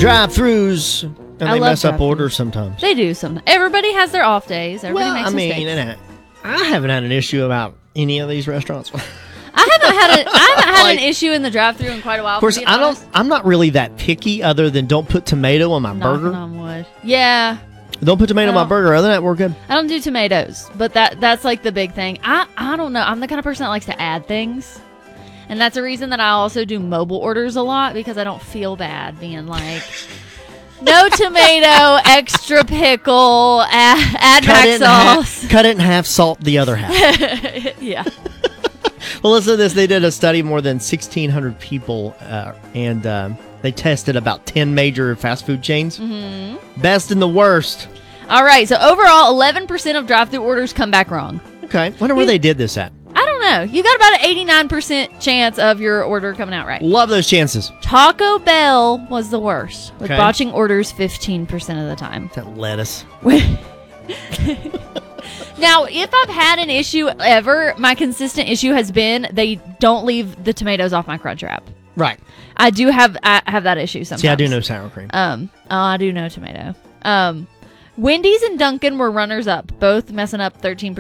Drive-thrus, and I they love mess up drive-thrus. orders sometimes. They do some. Everybody has their off days. Everybody Well, makes I mean, mistakes. and I haven't had an issue about any of these restaurants. I haven't had Like- an issue in the drive-thru in quite a while. Of course, I'm not really that picky. Other than don't put tomato on my Knocking burger. on wood. Yeah, Don't put tomato on my Well- burger. Other than that, we're good. I don't do tomatoes, but that's like the big thing. I don't know. I'm the kind of person that likes to add things. And that's a reason that I also do mobile orders a lot, because I don't feel bad being like, no tomato, extra pickle, add mac sauce. Cut it in half, salt the other half. Yeah. Well, listen to this. They did a study of more than 1,600 people, and they tested about 10 major fast food chains. Mm-hmm. Best and the worst. All right. So overall, 11% of drive-thru orders come back wrong. Okay. Wonder where they did this at. I don't know. You got about an 89% chance of your order coming out right. Love those chances. Taco Bell was the worst, with Okay. botching orders 15% of the time. That lettuce. Now, if I've had an issue ever, my consistent issue has been they don't leave the tomatoes off my Crunch Wrap. Right. I have that issue sometimes. See, I do know sour cream. I do know tomato. Wendy's and Dunkin' were runners up, both messing up 13%